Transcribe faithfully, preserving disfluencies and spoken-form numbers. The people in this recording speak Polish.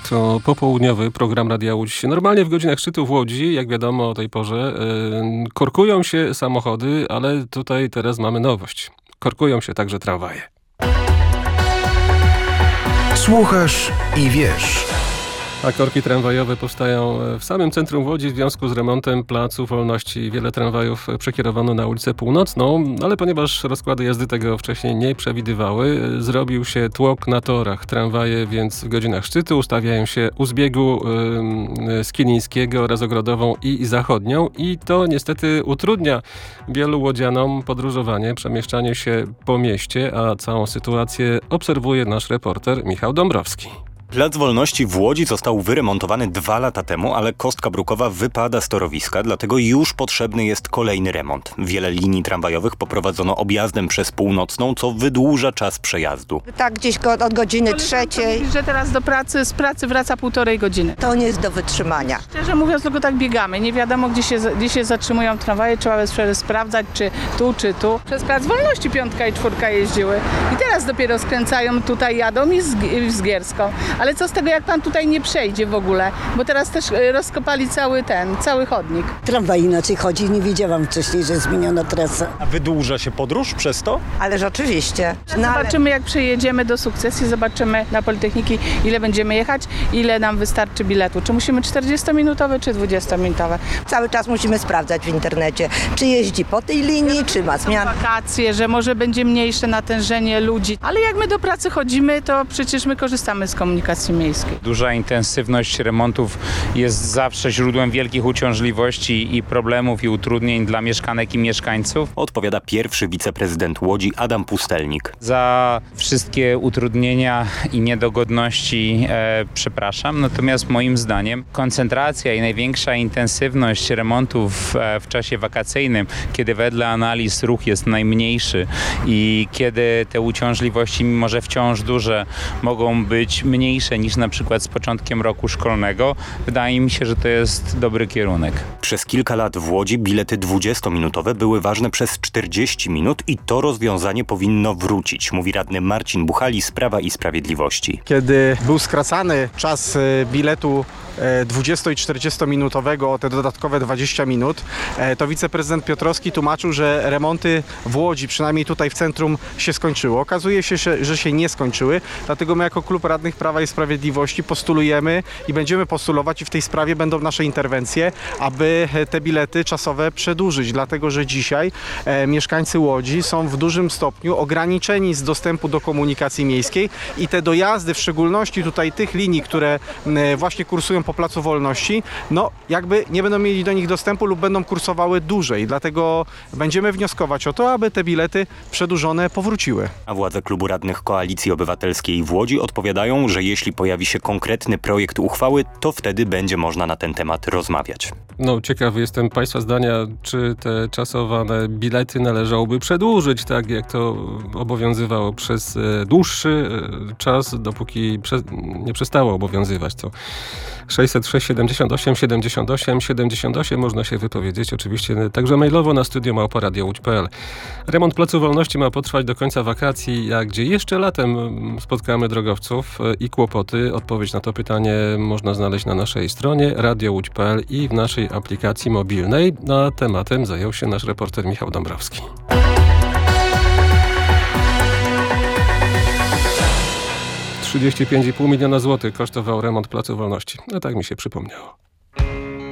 To popołudniowy program Radia Łódź. Normalnie w godzinach szczytu w Łodzi, jak wiadomo o tej porze, yy, korkują się samochody, ale tutaj teraz mamy nowość. Korkują się także tramwaje. Słuchasz i wiesz. A korki tramwajowe powstają w samym centrum Łodzi w związku z remontem Placu Wolności. Wiele tramwajów przekierowano na ulicę Północną, ale ponieważ rozkłady jazdy tego wcześniej nie przewidywały, zrobił się tłok na torach. Tramwaje więc w godzinach szczytu ustawiają się u zbiegu yy, Skilińskiego oraz Ogrodową i Zachodnią i to niestety utrudnia wielu łodzianom podróżowanie, przemieszczanie się po mieście, a całą sytuację obserwuje nasz reporter Michał Dąbrowski. Plac Wolności w Łodzi został wyremontowany dwa lata temu, ale kostka brukowa wypada z torowiska, dlatego już potrzebny jest kolejny remont. Wiele linii tramwajowych poprowadzono objazdem przez Północną, co wydłuża czas przejazdu. Tak, gdzieś go- od godziny trzeciej. Że teraz do pracy, z pracy wraca półtorej godziny. To nie jest do wytrzymania. Szczerze mówiąc, tylko tak biegamy. Nie wiadomo, gdzie się, gdzie się zatrzymują tramwaje. Trzeba bez przerwy sprawdzać, czy tu, czy tu. Przez Plac Wolności piątka i czwórka jeździły. I teraz dopiero skręcają, tutaj jadą i z, i z Gierską. Ale co z tego, jak pan tutaj nie przejdzie w ogóle? Bo teraz też rozkopali cały ten, cały chodnik. Tramwaj inaczej chodzi. Nie wiedziałam wcześniej, że zmieniono trasę. A wydłuża się podróż przez to? Ależ oczywiście. No, ale Zobaczymy, jak przejedziemy do Sukcesji, zobaczymy na Politechniki, ile będziemy jechać, ile nam wystarczy biletu. Czy musimy czterdziestominutowe, czy dwudziestominutowe. cały czas musimy sprawdzać w internecie, czy jeździ po tej linii, czy ma zmian. Wakacje, że może będzie mniejsze natężenie ludzi. Ale jak my do pracy chodzimy, to przecież my korzystamy z komunikacji miejskiej. Duża intensywność remontów jest zawsze źródłem wielkich uciążliwości i problemów i utrudnień dla mieszkanek i mieszkańców. Odpowiada pierwszy wiceprezydent Łodzi Adam Pustelnik. Za wszystkie utrudnienia i niedogodności e, przepraszam, natomiast moim zdaniem koncentracja i największa intensywność remontów e, w czasie wakacyjnym, kiedy wedle analiz ruch jest najmniejszy i kiedy te uciążliwości, mimo że wciąż duże, mogą być mniejsze niż na przykład z początkiem roku szkolnego, wydaje mi się, że to jest dobry kierunek. Przez kilka lat w Łodzi bilety dwudziestominutowe były ważne przez czterdzieści minut i to rozwiązanie powinno wrócić, mówi radny Marcin Buchali z Prawa i Sprawiedliwości. Kiedy był skracany czas e, biletu e, dwudziesto- i czterdziestominutowego o te dodatkowe dwadzieścia minut, e, to wiceprezydent Piotrowski tłumaczył, że remonty w Łodzi, przynajmniej tutaj w centrum, się skończyły. Okazuje się, że, że się nie skończyły, dlatego my jako Klub Radnych Prawa i Sprawiedliwości postulujemy i będziemy postulować i w tej sprawie będą nasze interwencje, aby te bilety czasowe przedłużyć, dlatego że dzisiaj e, mieszkańcy Łodzi są w dużym stopniu ograniczeni z dostępu do komunikacji miejskiej i te dojazdy, w szczególności tutaj tych linii, które e, właśnie kursują po Placu Wolności, no jakby nie będą mieli do nich dostępu lub będą kursowały dłużej, dlatego będziemy wnioskować o to, aby te bilety przedłużone powróciły. A władze Klubu Radnych Koalicji Obywatelskiej w Łodzi odpowiadają, że jeśli pojawi się konkretny projekt uchwały, to wtedy będzie można na ten temat rozmawiać. No, ciekawy jestem Państwa zdania, czy te czasowane bilety należałoby przedłużyć, tak jak to obowiązywało przez e, dłuższy e, czas, dopóki prze, nie przestało obowiązywać. To sześćset sześć siedemdziesiąt osiem siedemdziesiąt osiem siedemdziesiąt osiem można się wypowiedzieć, oczywiście także mailowo na studio małpa radio łódź kropka p l. Remont Placu Wolności ma potrwać do końca wakacji, jak gdzie jeszcze latem spotkamy drogowców i kłopoty. Odpowiedź na to pytanie można znaleźć na naszej stronie radio łódź kropka p l i w naszej aplikacji mobilnej. A tematem zajął się nasz reporter Michał Dąbrowski. trzydzieści pięć i pół miliona złotych kosztował remont Placu Wolności. No tak mi się przypomniało.